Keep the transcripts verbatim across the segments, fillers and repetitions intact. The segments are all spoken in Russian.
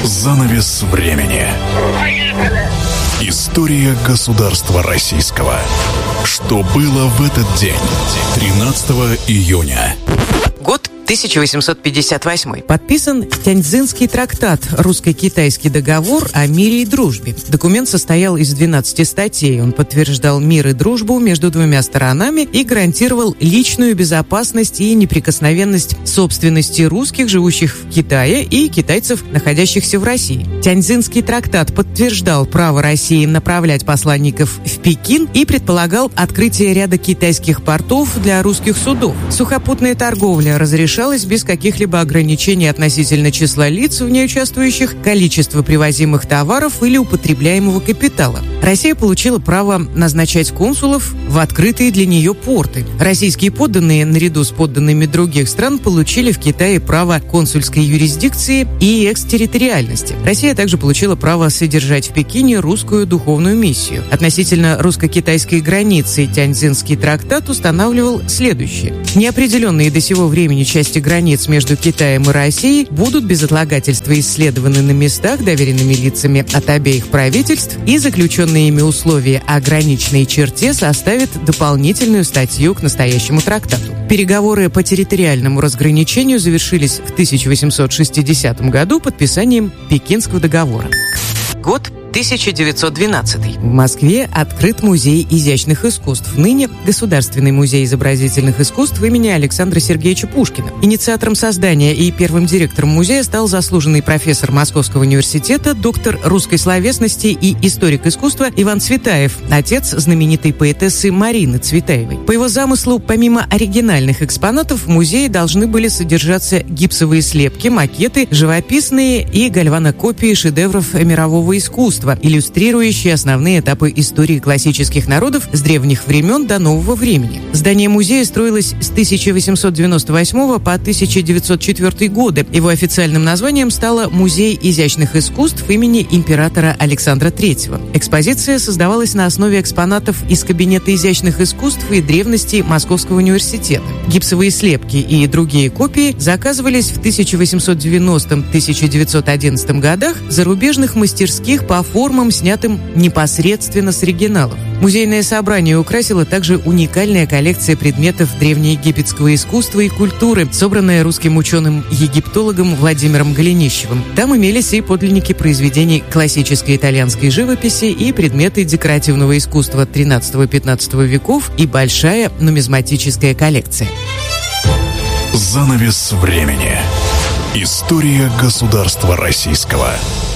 Занавес времени. История государства российского. Что было в этот день, тринадцатого июня? Год тысяча восемьсот пятьдесят восьмой. Подписан Тяньцзинский трактат, русско-китайский договор о мире и дружбе. Документ состоял из двенадцати статей. Он подтверждал мир и дружбу между двумя сторонами и гарантировал личную безопасность и неприкосновенность собственности русских, живущих в Китае, и китайцев, находящихся в России. Тяньцзинский трактат подтверждал право России направлять посланников в Пекин и предполагал открытие ряда китайских портов для русских судов. Сухопутная торговля разрешалась без каких-либо ограничений относительно числа лиц, в ней участвующих, количества привозимых товаров или употребляемого капитала. Россия получила право назначать консулов в открытые для нее порты. Российские подданные, наряду с подданными других стран, получили в Китае право консульской юрисдикции и экстерриториальности. Россия также получила право содержать в Пекине русскую духовную миссию. Относительно русско-китайской границы Тяньцзинский трактат устанавливал следующее. Неопределенные до сего времени части границ между Китаем и Россией будут без отлагательства исследованы на местах, доверенными лицами от обеих правительств, и заключенные ими условия о граничной черте составят дополнительную статью к настоящему трактату. Переговоры по территориальному разграничению завершились в тысяча восемьсот шестидесятом году подписанием Пекинского договора. Год тысяча девятьсот двенадцатый. В Москве открыт музей изящных искусств, ныне Государственный музей изобразительных искусств имени Александра Сергеевича Пушкина. Инициатором создания и первым директором музея стал заслуженный профессор Московского университета, доктор русской словесности и историк искусства Иван Цветаев, отец знаменитой поэтессы Марины Цветаевой. По его замыслу, помимо оригинальных экспонатов, в музее должны были содержаться гипсовые слепки, макеты, живописные и гальванокопии шедевров мирового искусства, иллюстрирующие основные этапы истории классических народов с древних времен до нового времени. Здание музея строилось с тысяча восемьсот девяносто восьмого по тысяча девятьсот четвёртый годы. Его официальным названием стало Музей изящных искусств имени императора Александра Третьего. Экспозиция создавалась на основе экспонатов из кабинета изящных искусств и древности Московского университета. Гипсовые слепки и другие копии заказывались в тысяча восемьсот девяностом — тысяча девятьсот одиннадцатом годах в зарубежных мастерских по формам, снятым непосредственно с оригиналов. Музейное собрание украсила также уникальная коллекция предметов древнеегипетского искусства и культуры, собранная русским ученым-египтологом Владимиром Голенищевым. Там имелись и подлинники произведений классической итальянской живописи, и предметы декоративного искусства тринадцатого-пятнадцатого веков, и большая нумизматическая коллекция. Занавес времени. История государства российского.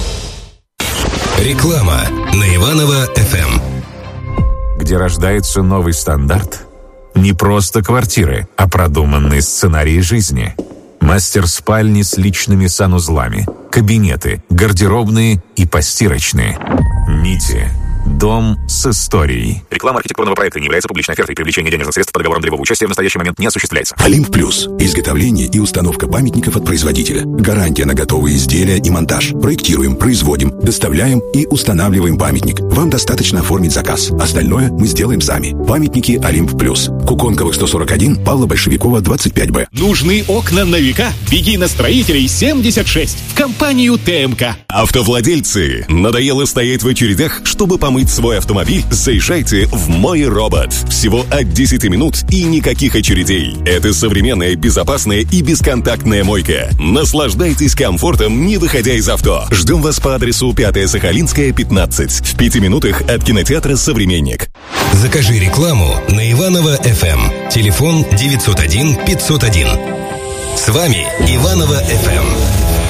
Реклама на Иваново эф эм. Где рождается новый стандарт? Не просто квартиры, а продуманные сценарии жизни. Мастер-спальни с личными санузлами, кабинеты, гардеробные и постирочные. Нити. Дом с историей. Реклама архитектурного проекта не является публичной офертой. Привлечение денежных средств по договорам долевого участия в настоящий момент не осуществляется. Олимп Плюс. Изготовление и установка памятников от производителя. Гарантия на готовые изделия и монтаж. Проектируем, производим, доставляем и устанавливаем памятник. Вам достаточно оформить заказ. Остальное мы сделаем сами. Памятники Олимп Плюс. Куконковых сто сорок один, Павла Большевикова двадцать пять бэ. Нужны окна на века? Беги на Строителей семьдесят шесть в компанию тэ эм ка. Автовладельцы, надоело стоять в очередях, чтобы помыть свой автомобиль? Заезжайте в Мой Робот. Всего от десяти минут и никаких очередей. Это современная, безопасная и бесконтактная мойка. Наслаждайтесь комфортом, не выходя из авто. Ждем вас по адресу пятая Сахалинская, пятнадцать. В пяти минутах от кинотеатра «Современник». Закажи рекламу на Иваново эф эм. Телефон девятьсот один пятьсот один. С вами Иваново эф эм.